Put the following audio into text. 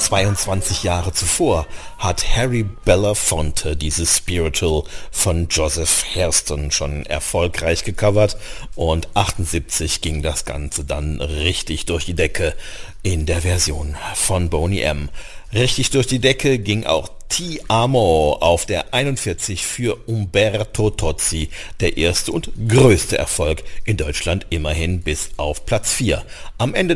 22 Jahre zuvor hat Harry Belafonte dieses Spiritual von Joseph Hairston schon erfolgreich gecovert und 78 ging das Ganze dann richtig durch die Decke in der Version von Boney M. Richtig durch die Decke ging auch Ti Amo auf der 41 für Umberto Tozzi, der erste und größte Erfolg in Deutschland, immerhin bis auf Platz 4. Am Ende